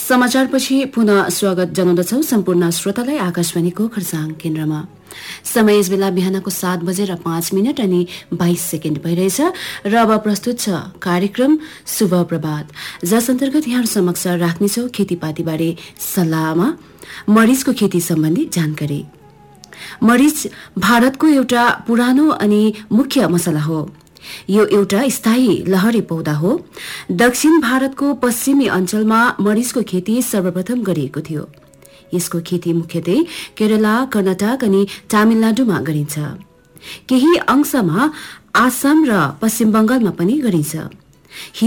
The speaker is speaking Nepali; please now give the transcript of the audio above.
समाचारपछि पुनः स्वागत जनाउँदछौ सम्पूर्ण श्रोतालाई आकाशवाणीको खरसाङ केन्द्रमा। समय यस बेला बिहानको 7:05 अनि 22 सेकेन्ड भइरहेछ र अब प्रस्तुत छ कार्यक्रम शुभ प्रभात, जस अन्तर्गत यहाँ समक्ष राख्नेछौ खेतीपातीबारे सल्लाहमा मरिचको खेती सम्बन्धी जानकारी। मरिच भारतको एउटा पुरानो अनि मुख्य मसला हो। यो एउटा स्थायी लहरे पौधा हो। दक्षिण भारतको पश्चिमी अञ्चलमा मरिचको खेती सर्वप्रथम गरिएको थियो। यसको खेती मुख्यतः केरला, कर्नाटक अनि तमिलनाडुमा गरिन्छ। केही अंशमा आसाम र पश्चिम बंगालमा पनि गरिन्छ।